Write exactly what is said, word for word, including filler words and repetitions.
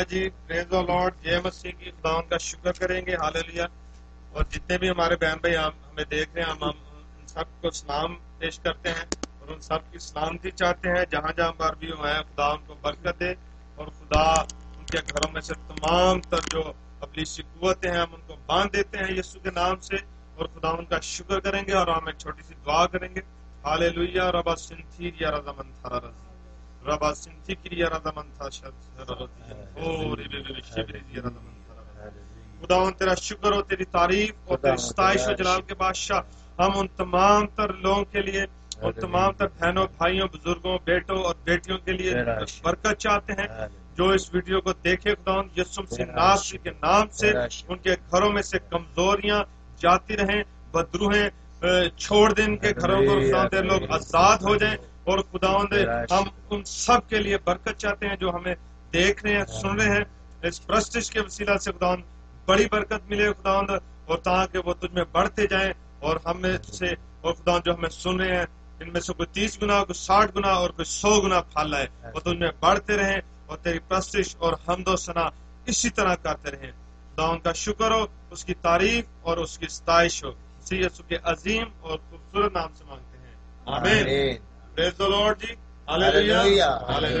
جی پریز دی lord, جے مسیح کی خداوند کا شکر کریں گے، ہاللیلویا۔ اور جتنے بھی ہمارے بہن بھائی ہم ہمیں دیکھ رہے ہیں، ہم ہم ان سب کو سلام پیش کرتے ہیں اور ان سب کی سلامتی چاہتے ہیں جہاں جہاں پر بھی وہ ہیں۔ خدا ان کو برکت دے اور خدا ان کے گھروں میں سے تمام تر جو ابلیسی قوتیں ہیں ہم ان کو باندھ دیتے ہیں یسوع کے نام سے، اور خدا ان کا شکر کریں گے اور ہم ایک چھوٹی سی دعا کریں گے۔ ہاللیلویا۔ ربا سنتھی یا رضا من تھرا رضی ربا سنتھی کی یا رضا من تھا شد رضی اور بے بے شبری یا رضا من تھرا۔ خداوند تیرا شکر ہو، تیری تعریف اور تیری ستائش و جلال کے بادشاہ، ہم ان تمام تر لوگوں کے لیے، ان تمام تر بہنوں بھائیوں بزرگوں بیٹوں اور بیٹیوں کے لیے برکت چاہتے ہیں جو اس ویڈیو کو دیکھے۔ خداوند یسوع مسیح ناصری کے نام سے ان کے گھروں میں سے کمزوریاں جاتی رہیں، بدروہیں چھوڑ دیں ان کے گھروں کو، خداوند لوگ آزاد ہو جائیں۔ اور خداوند ہم ان سب کے لیے برکت چاہتے ہیں جو ہمیں دیکھ رہے ہیں، سن رہے ہیں، اس پرستش کے وسیلہ سے خداوند بڑی برکت ملے خداوند، اور تاکہ وہ تجھ میں بڑھتے جائیں، اور ہم میں سے اور خداوند جو ہمیں سن رہے ہیں ان میں سے کوئی تیس گنا، کوئی ساٹھ گنا اور کوئی سو گنا پھل لائے، اور تجھ میں بڑھتے رہیں اور تیری پرستش اور حمد و ثنا اسی طرح کرتے رہیں۔ خداوند کا شکر ہو، اس کی تعریف اور اس کی ستائش ہو، اسی یسوع کے عظیم اور خوبصورت نام سے مانگتے ہیں، آمین۔ پریز دی لارڈ جی، ہاللیلویا۔